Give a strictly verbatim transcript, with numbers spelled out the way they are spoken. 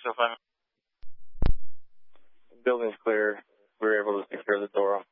Building's clear. We were able to secure the door.